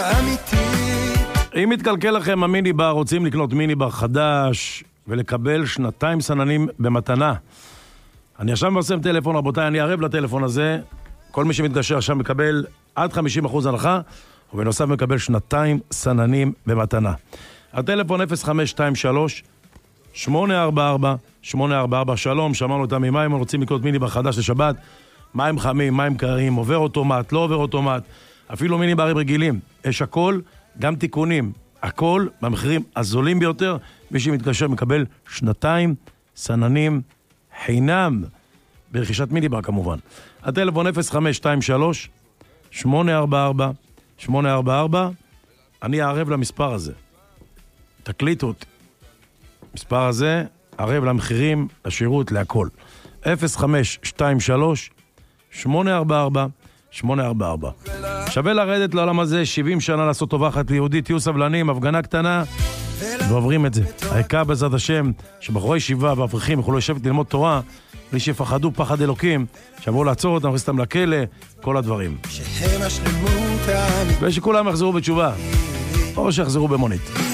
אם מתקלקל לכם המיני בר, רוצים לקנות מיני בר חדש ולקבל 2 סננים במתנה. אני עכשיו מפרסם טלפון, רבותיי, אני ערב לטלפון הזה. כל מי שמתקשר עכשיו מקבל עד 50% הנחה, ובנוסף מקבל 2 סננים במתנה. הטלפון 0523-844-844. שלום, שמענו אותם ממים, רוצים לקנות מיני בר חדש לשבת. מים חמים, מים קרים, עובר אוטומט, לא עובר אוטומט. אפילו מיני ברים רגילים. יש הכל, גם תיקונים. הכל במחירים הזולים ביותר. מי שמתקשר מקבל 2 סננים חינם. ברכישת מיני בר כמובן. הטלפון 0523-844-844. אני אערב למספר הזה. תקליטו אותי. מספר הזה, ערב למחירים, לשירות, להכל. 0523-844-844. שווה לרדת לעולם הזה, 70 שנה לעשות טובה אחת ליהודית, תהיו סבלנים, הפגנה קטנה, ועוברים את זה. העיקר בעזרת השם, שבחורי ישיבה ואברכים יכולו לשבת ללמוד תורה, בלי שיפחדו פחד אלוקים, שעברו לעצור אותם, להכניס אותם לכלא, כל הדברים. ושכולם יחזרו בתשובה, או שיחזרו במונית.